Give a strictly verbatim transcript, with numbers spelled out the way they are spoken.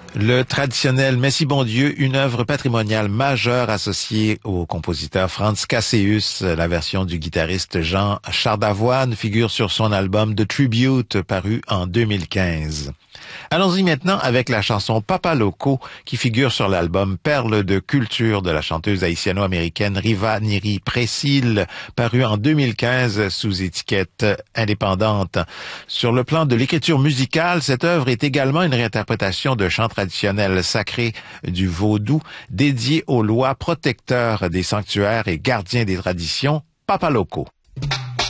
Le traditionnel Messie bon Dieu, une œuvre patrimoniale majeure associée au compositeur Franz Casseus. La version du guitariste Jean Chardavoine figure sur son album The Tribute, paru en deux mille quinze. Allons-y maintenant avec la chanson Papa Loco qui figure sur l'album Perles de culture de la chanteuse haïtiano-américaine Riva Niri Précile, paru en deux mille quinze sous étiquette indépendante. Sur le plan de l'écriture musicale, cette œuvre est également une réinterprétation de chants traditionnels sacrés du vaudou dédié aux lois protecteurs des sanctuaires et gardiens des traditions, Papa Loco.